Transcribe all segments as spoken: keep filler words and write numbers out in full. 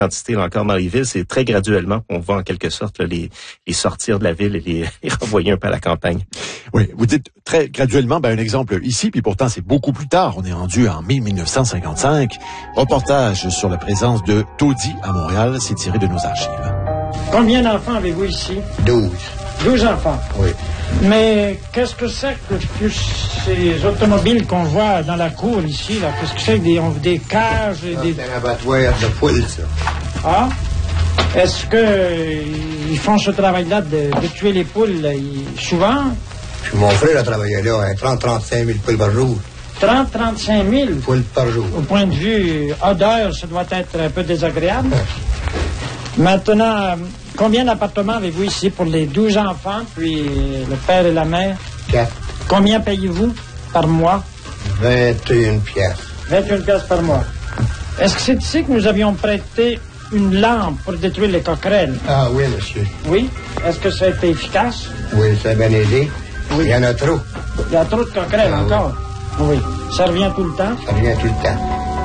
quantité là, encore dans les villes. C'est très graduellement qu'on va en quelque sorte là, les, les sortir de la ville et les, les renvoyer un peu à la campagne. Oui, vous dites très graduellement, ben, un exemple ici, puis pourtant c'est beaucoup plus tard. On est rendu en mai mille neuf cent cinquante-cinq. Reportage sur la présence de taudis à Montréal, c'est tiré de nos archives. Combien d'enfants avez-vous ici? Douze. Douze enfants? Oui. Mais qu'est-ce que c'est que tous ces automobiles qu'on voit dans la cour ici, là? Qu'est-ce que c'est? Des, on, des cages et Ah, des... c'est un abattoir de poules, ça. Ah? Est-ce que euh, ils font ce travail-là de, de tuer les poules là, ils, souvent? Puis mon frère a travaillé là, hein, trente à trente-cinq mille poules par jour. trente à trente-cinq mille? Poules par jour. Au point de vue odeur, ça doit être un peu désagréable. Maintenant, combien d'appartements avez-vous ici pour les douze enfants, puis le père et la mère? Quatre. Combien payez-vous par mois? vingt et une piastres. vingt et une piastres par mois. Est-ce que c'est ici que nous avions prêté une lampe pour détruire les coquerelles? Ah oui, monsieur. Oui? Est-ce que ça a été efficace? Oui, ça a bien aidé. Oui. Il y en a trop. Il y a trop de coquerelles Ah, encore? Oui. Ça revient tout le temps? Ça revient tout le temps.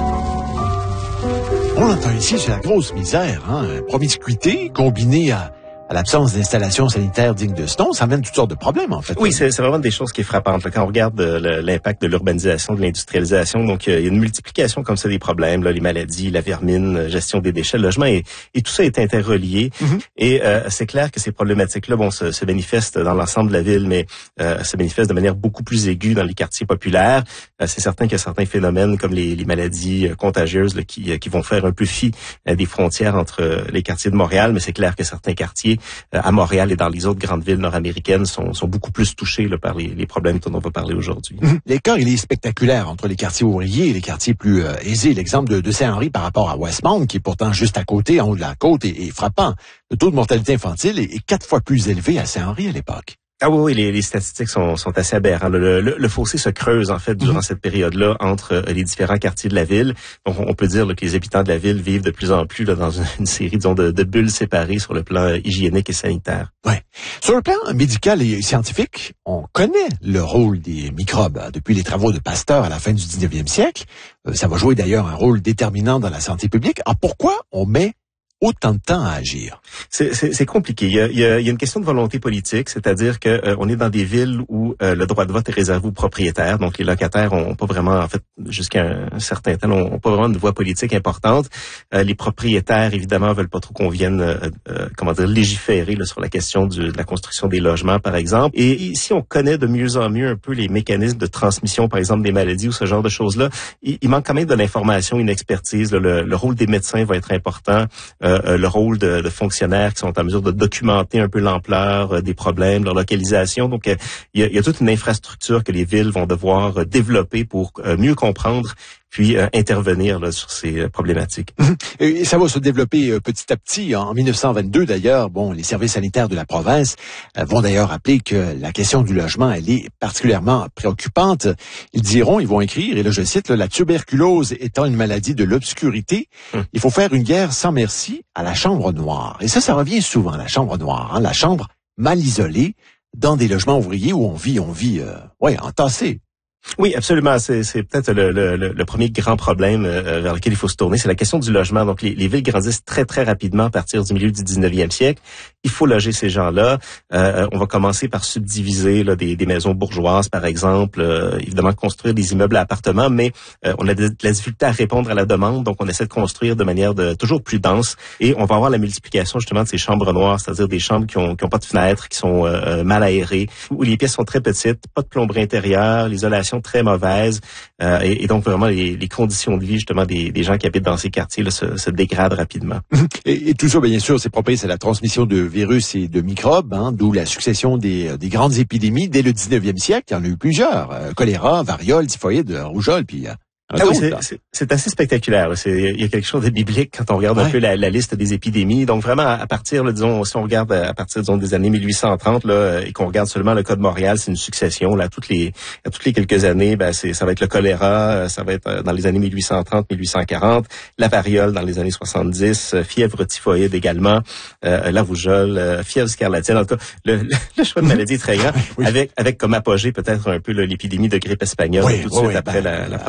On l'entend ici, c'est la grosse misère, hein. Promiscuité combinée à, à l'absence d'installations sanitaires dignes de ce nom, ça amène toutes sortes de problèmes, en fait. Oui, c'est, c'est vraiment des choses qui est frappantes. Là, quand on regarde euh, le, l'impact de l'urbanisation, de l'industrialisation, donc euh, il y a une multiplication comme ça des problèmes, là, les maladies, la vermine, la gestion des déchets, le logement, et, et tout ça est interrelié. Mm-hmm. Et euh, c'est clair que ces problématiques-là, bon, se, se manifestent dans l'ensemble de la ville, mais euh, se manifestent de manière beaucoup plus aiguë dans les quartiers populaires. Euh, c'est certain qu'il y a certains phénomènes comme les, les maladies euh, contagieuses là, qui, euh, qui vont faire un peu fi euh, des frontières entre euh, les quartiers de Montréal, mais c'est clair que certains quartiers euh, à Montréal et dans les autres grandes villes nord-américaines sont, sont beaucoup plus touchés là, par les, les problèmes dont on va parler aujourd'hui. Mmh. L'écart, il est spectaculaire entre les quartiers ouvriers et les quartiers plus euh, aisés. L'exemple de, de Saint-Henri par rapport à Westmount, qui est pourtant juste à côté, en haut de la côte, est, est frappant. Le taux de mortalité infantile est, est quatre fois plus élevé à Saint-Henri à l'époque. Ah oui, oui, les, les statistiques sont, sont assez aberrantes. Le, le, le fossé se creuse, en fait, durant mmh. cette période-là, entre euh, les différents quartiers de la ville. Donc, on peut dire là, que les habitants de la ville vivent de plus en plus là, dans une, une série, disons, de, de bulles séparées sur le plan euh, hygiénique et sanitaire. Ouais. Sur le plan médical et scientifique, on connaît le rôle des microbes hein, depuis les travaux de Pasteur à la fin du dix-neuvième siècle. Euh, ça va jouer d'ailleurs un rôle déterminant dans la santé publique. Alors, pourquoi on met autant de temps à agir? C'est, c'est, c'est compliqué. Il y, a, il, y a, il y a une question de volonté politique, c'est-à-dire que euh, on est dans des villes où euh, le droit de vote est réservé aux propriétaires, donc les locataires ont pas vraiment, en fait, jusqu'à un certain temps, ont pas vraiment de voix politique importante. Euh, les propriétaires, évidemment, veulent pas trop qu'on vienne, euh, euh, comment dire, légiférer là, sur la question du, de la construction des logements, par exemple. Et ici, on connaît de mieux en mieux un peu les mécanismes de transmission, par exemple, des maladies ou ce genre de choses-là. Il, il manque quand même de l'information, une expertise. Là, le, le rôle des médecins va être important. Euh, Euh, le rôle de, de fonctionnaires qui sont en mesure de documenter un peu l'ampleur euh, des problèmes, leur localisation. Donc, euh, il y a, il y a toute une infrastructure que les villes vont devoir euh, développer pour euh, mieux comprendre puis euh, intervenir là, sur ces euh, problématiques. Et ça va se développer euh, petit à petit. En dix-neuf cent vingt-deux, d'ailleurs, bon, les services sanitaires de la province euh, vont d'ailleurs rappeler que la question du logement, elle est particulièrement préoccupante. Ils diront, ils vont écrire, et là je cite, là, la tuberculose étant une maladie de l'obscurité, hum. il faut faire une guerre sans merci à la chambre noire. Et ça, ça revient souvent, la chambre noire, hein, la chambre mal isolée dans des logements ouvriers où on vit, on vit, euh, ouais, entassé. Oui, absolument. C'est, c'est peut-être le, le, le premier grand problème euh, vers lequel il faut se tourner. C'est la question du logement. Donc, les, les villes grandissent très, très rapidement à partir du milieu du dix-neuvième siècle. Il faut loger ces gens-là. Euh, on va commencer par subdiviser là, des, des maisons bourgeoises, par exemple. Euh, évidemment, construire des immeubles à appartements, mais euh, on a de, de la difficulté à répondre à la demande. Donc, on essaie de construire de manière de, toujours plus dense. Et on va avoir la multiplication, justement, de ces chambres noires, c'est-à-dire des chambres qui ont, qui ont pas de fenêtres, qui sont euh, mal aérées, où les pièces sont très petites, pas de plomberie intérieure, l'isolation très mauvaise euh, et, et donc vraiment les, les conditions de vie justement des, des gens qui habitent dans ces quartiers là, se, se dégradent rapidement. Et, et tout ça, bien sûr, c'est propice à la transmission de virus et de microbes, hein, d'où la succession des, des grandes épidémies dès le dix-neuvième siècle. Il y en a eu plusieurs euh, choléra, variole, typhoïde, rougeole, puis euh, Ah oui, c'est, c'est, c'est assez spectaculaire. C'est, il y a quelque chose de biblique quand on regarde ouais. un peu la, la liste des épidémies. Donc vraiment, à partir, là, disons, si on regarde à partir disons, des années mille huit cent trente là, et qu'on regarde seulement le cas de Montréal, c'est une succession. Là, toutes les, à toutes les quelques années, ben, c'est, ça va être le choléra, ça va être dans les années mille huit cent trente, mille huit cent quarante, la variole dans les années soixante-dix, fièvre typhoïde également, euh, la rougeole, euh, fièvre scarlatienne. En tout cas, le, le, le choix de maladie est très grand, oui. avec, avec comme apogée peut-être un peu là, l'épidémie de grippe espagnole oui, tout de oui, suite oui, après ben, la, la Première Guerre.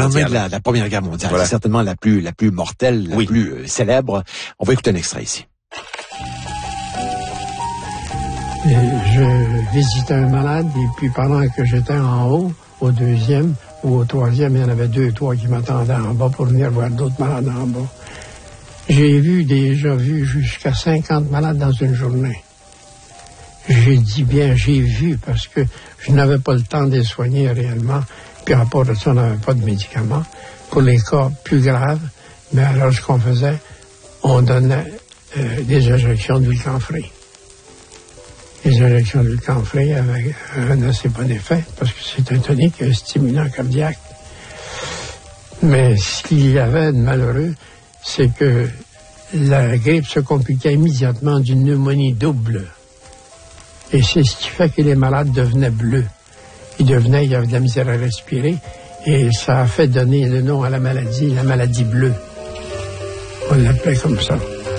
mondiale. de la, la Première Guerre mondiale. Voilà. C'est certainement la plus, la plus mortelle, la oui. plus euh, célèbre. On va écouter un extrait ici. Et je visitais un malade et puis pendant que j'étais en haut, au deuxième ou au troisième, il y en avait deux, trois qui m'attendaient en bas pour venir voir d'autres malades en bas. J'ai vu déjà vu jusqu'à cinquante malades dans une journée. J'ai dit bien, j'ai vu parce que je n'avais pas le temps de les soigner réellement. Puis à part de ça, on n'avait pas de médicaments. Pour les cas plus graves, mais alors ce qu'on faisait, on donnait euh, des injections d'huile camphrée. Les injections d'huile camphrée avaient un assez bon effet parce que c'est un tonique, un stimulant cardiaque. Mais ce qu'il y avait de malheureux, c'est que la grippe se compliquait immédiatement d'une pneumonie double. Et c'est ce qui fait que les malades devenaient bleus. Ils devenaient, il y avait de la misère à respirer. Et ça a fait donner le nom à la maladie, la maladie bleue. On l'appelait comme ça.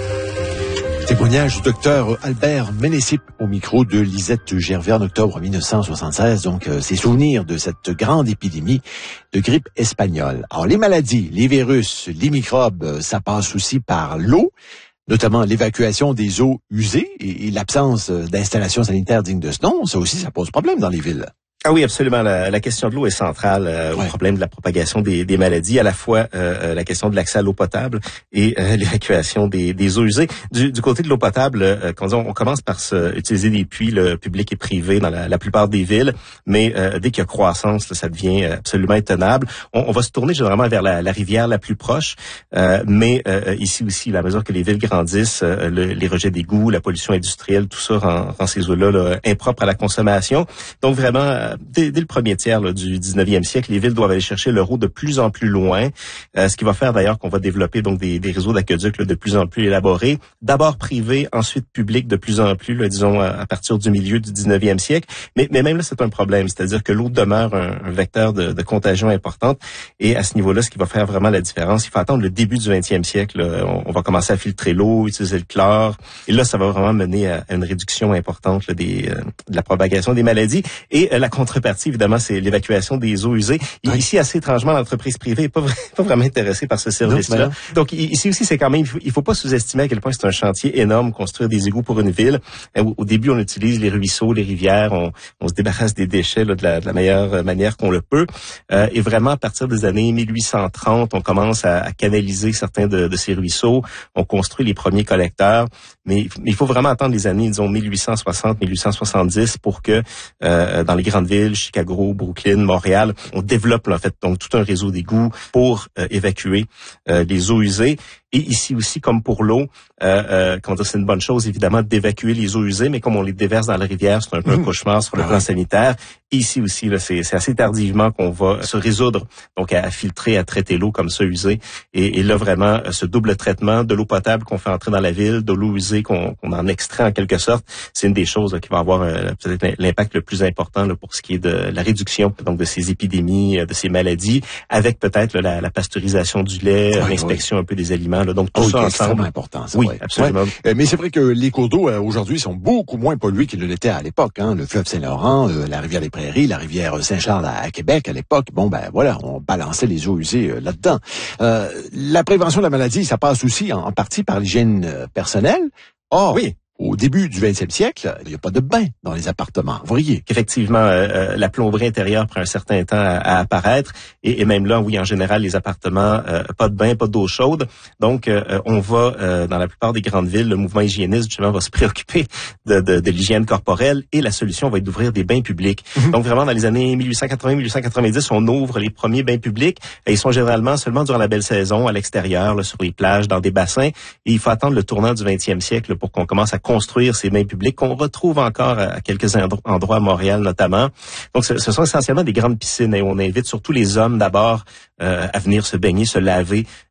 Témoignage du docteur Albert Ménécip au micro de Lisette Gervais en octobre mille neuf cent soixante-seize. Donc, euh, ses souvenirs de cette grande épidémie de grippe espagnole. Alors, les maladies, les virus, les microbes, euh, ça passe aussi par l'eau, notamment l'évacuation des eaux usées et, et l'absence d'installations sanitaires dignes de ce nom. Ça aussi, ça pose problème dans les villes. Ah oui, absolument. La, la question de l'eau est centrale euh, ouais. au problème de la propagation des, des maladies, à la fois euh, la question de l'accès à l'eau potable et euh, l'évacuation des, des eaux usées. Du, du côté de l'eau potable, euh, quand on, on commence par se, utiliser des puits là, publics et privés dans la, la plupart des villes, mais euh, dès qu'il y a croissance, là, ça devient absolument intenable. On, on va se tourner généralement vers la, la rivière la plus proche, euh, mais euh, ici aussi, à mesure que les villes grandissent, euh, le, les rejets d'égouts, la pollution industrielle, tout ça rend, rend ces eaux-là là, impropres à la consommation. Donc vraiment, Dès, dès le premier tiers là, du dix-neuvième siècle, les villes doivent aller chercher leur eau de plus en plus loin, euh, ce qui va faire d'ailleurs qu'on va développer donc des, des réseaux d'aqueducs là, de plus en plus élaborés, d'abord privés, ensuite publics de plus en plus, là, disons à, à partir du milieu du dix-neuvième siècle. Mais, mais même là, c'est un problème, c'est-à-dire que l'eau demeure un, un vecteur de, de contagion importante. Et à ce niveau-là, ce qui va faire vraiment la différence, il faut attendre le début du vingtième siècle. Là, on, on va commencer à filtrer l'eau, utiliser le chlore, et là, ça va vraiment mener à, à une réduction importante là, des, euh, de la propagation des maladies. Et euh, la contrepartie, évidemment, c'est l'évacuation des eaux usées. Et oui. Ici, assez étrangement, l'entreprise privée n'est pas, pas vraiment intéressée par ce service-là. Non, donc, ici aussi, c'est quand même, il faut, il faut pas sous-estimer à quel point c'est un chantier énorme, construire des égouts pour une ville. Au, au début, on utilise les ruisseaux, les rivières, on, on se débarrasse des déchets là, de, la, de la meilleure manière qu'on le peut. Euh, et vraiment, à partir des années mille huit cent trente, on commence à, à canaliser certains de, de ces ruisseaux. On construit les premiers collecteurs. Mais, mais il faut vraiment attendre les années, disons, mille huit cent soixante, mille huit cent soixante-dix pour que, euh, dans les grandes villes, Chicago, Brooklyn, Montréal, on développe là, en fait donc tout un réseau d'égouts pour euh, évacuer euh, les eaux usées. Et ici aussi, comme pour l'eau, euh, euh, comment dire, c'est une bonne chose évidemment d'évacuer les eaux usées, mais comme on les déverse dans la rivière, c'est un peu mmh. un cauchemar sur le ah plan ouais. sanitaire. Et ici aussi, là, c'est, c'est assez tardivement qu'on va se résoudre donc à, à filtrer, à traiter l'eau comme ça usée. Et, et là vraiment, ce double traitement de l'eau potable qu'on fait entrer dans la ville, de l'eau usée qu'on, qu'on en extrait en quelque sorte, c'est une des choses là, qui va avoir euh, peut-être l'impact le plus important là, pour ce qui est de la réduction donc de ces épidémies, de ces maladies, avec peut-être là, la, la pasteurisation du lait, ouais, l'inspection ouais. un peu des aliments. Là, donc tout oh, ça c'est ensemble. important. Ça, oui, ouais. absolument. Ouais. Mais c'est vrai que les cours d'eau euh, aujourd'hui sont beaucoup moins pollués qu'ils ne l'étaient à l'époque. Hein. Le fleuve Saint-Laurent, euh, la rivière des Prairies, la rivière Saint-Charles à, à Québec à l'époque. Bon ben voilà, on balançait les eaux usées euh, là-dedans. Euh, la prévention de la maladie, ça passe aussi en, en partie par l'hygiène euh, personnelle. Or, oui. Au début du vingtième siècle, il n'y a pas de bain dans les appartements ouvriers. Effectivement, euh, la plomberie intérieure prend un certain temps à, à apparaître. Et, et même là, oui, en général, les appartements, euh, pas de bain, pas d'eau chaude. Donc, euh, on va, euh, dans la plupart des grandes villes, le mouvement hygiéniste, justement, va se préoccuper de, de, de l'hygiène corporelle. Et la solution va être d'ouvrir des bains publics. Mm-hmm. Donc, vraiment, dans les années mille huit cent quatre-vingts mille huit cent quatre-vingt-dix, on ouvre les premiers bains publics. Et ils sont généralement seulement durant la belle saison, à l'extérieur, là, sur les plages, dans des bassins. Et il faut attendre le tournant du vingtième siècle pour qu'on commence à construire ces bains publics qu'on retrouve encore à quelques endroits à Montréal notamment. Donc, ce, ce sont essentiellement des grandes piscines et on invite surtout les hommes d'abord euh, à venir se baigner, se laver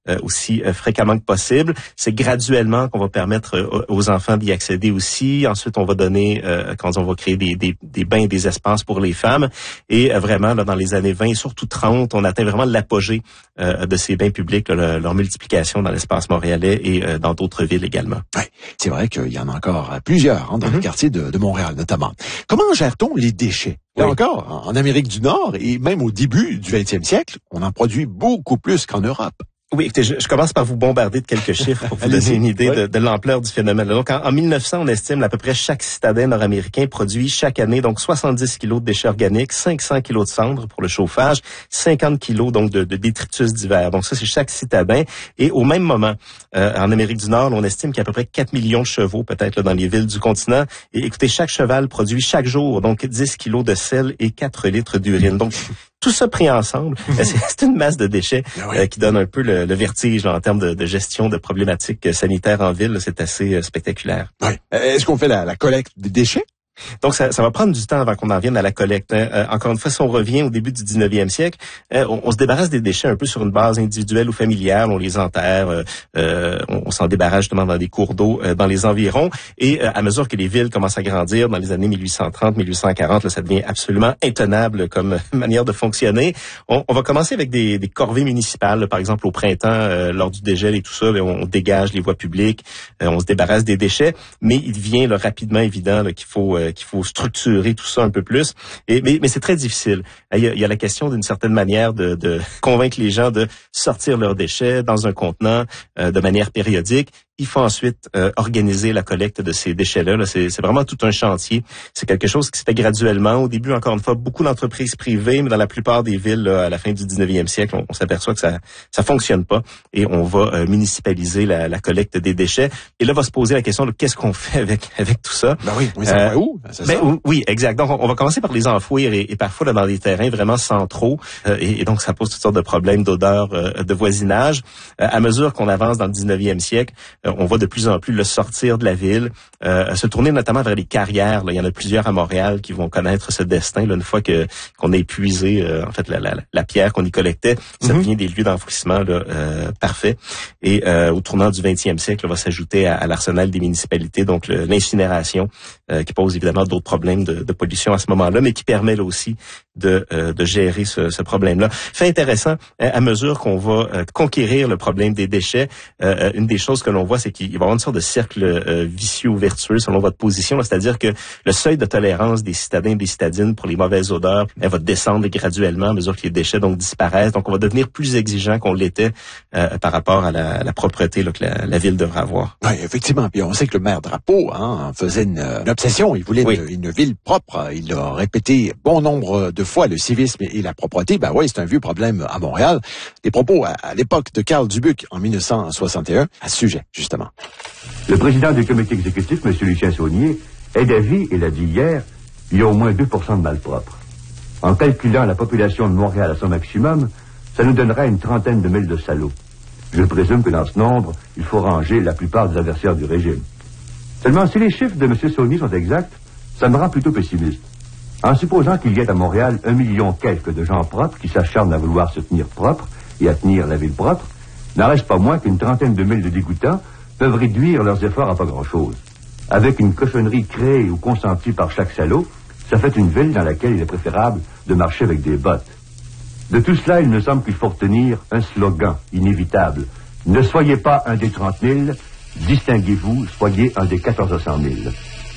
euh, aussi euh, fréquemment que possible. C'est graduellement qu'on va permettre euh, aux enfants d'y accéder aussi. Ensuite, on va donner, euh, quand on va créer des, des, des bains et des espaces pour les femmes. Et euh, vraiment, là, dans les années vingt et surtout trente, on atteint vraiment l'apogée euh, de ces bains publics, là, leur multiplication dans l'espace montréalais et euh, dans d'autres villes également. Oui, c'est vrai qu'il y en a encore plusieurs hein, dans mm-hmm. le quartier de, de Montréal notamment. Comment gère-t-on les déchets? Là oui. encore, en Amérique du Nord et même au début du vingtième siècle, on en produit beaucoup plus qu'en Europe. Oui, écoutez, je, je commence par vous bombarder de quelques chiffres pour vous donner une idée oui. de, de l'ampleur du phénomène. Donc, en, en mille neuf cents, on estime à peu près chaque citadin nord-américain produit chaque année donc soixante-dix kilos de déchets organiques, cinq cents kilos de cendres pour le chauffage, cinquante kilos donc de, de détritus divers. Donc ça, c'est chaque citadin. Et au même moment, euh, en Amérique du Nord, on estime qu'il y a à peu près quatre millions de chevaux peut-être là, dans les villes du continent. Et écoutez, chaque cheval produit chaque jour donc dix kilos de sel et quatre litres d'urine. Donc tout ça pris ensemble, c'est une masse de déchets oui. euh, qui donne un peu le, le vertige là, en termes de, de gestion de problématiques sanitaires en ville. C'est assez euh, spectaculaire. Oui. Est-ce qu'on fait la, la collecte des déchets? Donc, ça, ça va prendre du temps avant qu'on en vienne à la collecte. Hein. Euh, encore une fois, si on revient au début du dix-neuvième siècle, euh, on, on se débarrasse des déchets un peu sur une base individuelle ou familiale. On les enterre, euh, euh, on, on s'en débarrasse justement dans des cours d'eau euh, dans les environs. Et euh, à mesure que les villes commencent à grandir, dans les années mille huit cent trente, mille huit cent quarante, là, ça devient absolument intenable comme manière de fonctionner. On, on va commencer avec des, des corvées municipales. Là, par exemple, au printemps, euh, lors du dégel et tout ça, là, on, on dégage les voies publiques, euh, on se débarrasse des déchets. Mais il devient là, rapidement évident là, qu'il faut euh, qu'il faut structurer tout ça un peu plus. Et, mais mais c'est très difficile. Il y a, il y a la question d'une certaine manière de, de convaincre les gens de sortir leurs déchets dans un contenant euh, de manière périodique. Il faut ensuite euh, organiser la collecte de ces déchets-là. Là, c'est, c'est vraiment tout un chantier. C'est quelque chose qui se fait graduellement. Au début, encore une fois, beaucoup d'entreprises privées, mais dans la plupart des villes, là, à la fin du dix-neuvième siècle, on, on s'aperçoit que ça ça fonctionne pas et on va euh, municipaliser la, la collecte des déchets. Et là, va se poser la question de qu'est-ce qu'on fait avec avec tout ça. Ben oui, oui ça euh, va où? C'est ben, ça? Oui, exact. Donc, on, on va commencer par les enfouir et, et parfois là, dans des terrains vraiment centraux. Euh, et, et donc, ça pose toutes sortes de problèmes d'odeur, euh, de voisinage. Euh, à mesure qu'on avance dans le dix-neuvième siècle, euh, on va de plus en plus le sortir de la ville, euh, se tourner notamment vers les carrières. Là. Il y en a plusieurs à Montréal qui vont connaître ce destin. Là, une fois que qu'on a épuisé euh, en fait la, la, la pierre qu'on y collectait, ça mm-hmm. devient des lieux d'enfouissement là, euh, parfaits. Et euh, au tournant du vingtième siècle, là, va s'ajouter à, à l'arsenal des municipalités, donc le, l'incinération, euh, qui pose évidemment d'autres problèmes de, de pollution à ce moment-là, mais qui permet là aussi de, euh, de gérer ce, ce problème-là. Fait intéressant, à mesure qu'on va euh, conquérir le problème des déchets, euh, une des choses que l'on voit, c'est qu'il va y avoir une sorte de cercle euh, vicieux ou vertueux selon votre position, là, c'est-à-dire que le seuil de tolérance des citadins et des citadines pour les mauvaises odeurs, elle va descendre graduellement à mesure que les déchets donc disparaissent. Donc, on va devenir plus exigeant qu'on l'était euh, par rapport à la, à la propreté là, que la, la ville devrait avoir. Oui, effectivement. Puis on sait que le maire Drapeau hein, faisait une, une obsession. Il voulait oui. une, une ville propre. Il l'a répété bon nombre de fois, le civisme et la propreté. Ben oui, c'est un vieux problème à Montréal. Les propos à, à l'époque de Karl Dubuc en mille neuf cent soixante et un à ce sujet, justement. Le président du comité exécutif, M. Lucien Saunier, est d'avis, il l'a dit hier, il y a au moins deux pour cent de malpropres. En calculant la population de Montréal à son maximum, ça nous donnera une trentaine de mille de salauds. Je présume que dans ce nombre, il faut ranger la plupart des adversaires du régime. Seulement, si les chiffres de M. Saunier sont exacts, ça me rend plutôt pessimiste. En supposant qu'il y ait à Montréal un million quelques de gens propres qui s'acharnent à vouloir se tenir propres et à tenir la ville propre, n'en reste pas moins qu'une trentaine de mille de dégoûtants peuvent réduire leurs efforts à pas grand-chose. Avec une cochonnerie créée ou consentie par chaque salaud, ça fait une ville dans laquelle il est préférable de marcher avec des bottes. De tout cela, il me semble qu'il faut retenir un slogan inévitable. Ne soyez pas un des trente mille, distinguez-vous, soyez un des quatorze cent mille.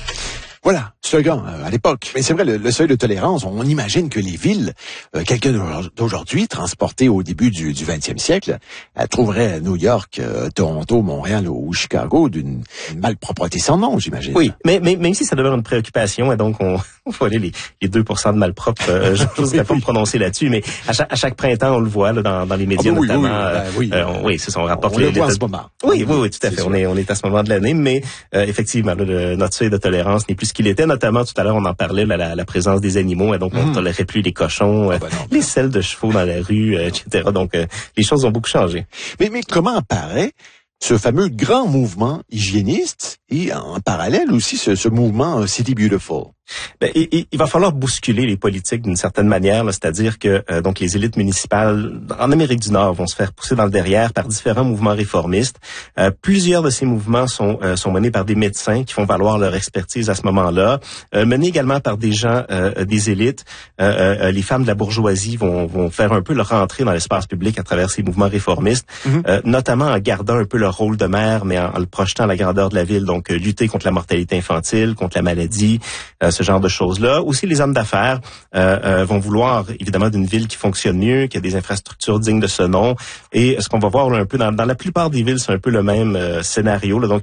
Voilà, slogan euh, à l'époque. Mais c'est vrai, le, le seuil de tolérance, on imagine que les villes, euh, quelqu'un d'aujourd'hui, transportées au début du, du vingtième siècle, euh, trouveraient New York, euh, Toronto, Montréal ou Chicago d'une malpropreté sans nom, j'imagine. Oui, mais, mais même si ça demeure une préoccupation, et donc on, on va aller les, les deux pour cent de malpropres, euh, je n'oserais pas me prononcer là-dessus, mais à chaque, à chaque printemps, on le voit là, dans, dans les médias ah, oui, notamment. Oui, oui, ben, oui, euh, on, oui c'est ça, on rapporte on les... le voit les, en ce moment. Oui, oui, oui, tout à fait. On est, on est à ce moment de l'année, mais euh, effectivement, là, le, notre seuil de tolérance n'est plus ce qu'il était, notamment tout à l'heure, on en parlait, la, la, la présence des animaux, et donc on ne mmh. tolérait plus les cochons, ah ben non, les selles de chevaux dans la rue, euh, et cetera. Donc, euh, les choses ont beaucoup changé. Mais, mais comment apparaît ce fameux grand mouvement hygiéniste et en parallèle aussi ce, ce mouvement euh, City Beautiful. Ben, il, il va falloir bousculer les politiques d'une certaine manière, là, c'est-à-dire que euh, donc les élites municipales en Amérique du Nord vont se faire pousser dans le derrière par différents mouvements réformistes. Euh, plusieurs de ces mouvements sont euh, sont menés par des médecins qui font valoir leur expertise à ce moment-là, euh, menés également par des gens euh, des élites. Euh, euh, les femmes de la bourgeoisie vont vont faire un peu leur entrée dans l'espace public à travers ces mouvements réformistes, mm-hmm. euh, notamment en gardant un peu leur rôle de mère, mais en, en le projetant à la grandeur de la ville. Donc euh, lutter contre la mortalité infantile, contre la maladie. Euh, ce genre de choses-là. Aussi, les hommes d'affaires euh, euh, vont vouloir, évidemment, d'une ville qui fonctionne mieux, qui a des infrastructures dignes de ce nom. Et ce qu'on va voir là, un peu dans, dans la plupart des villes, c'est un peu le même euh, scénario. Là. Donc,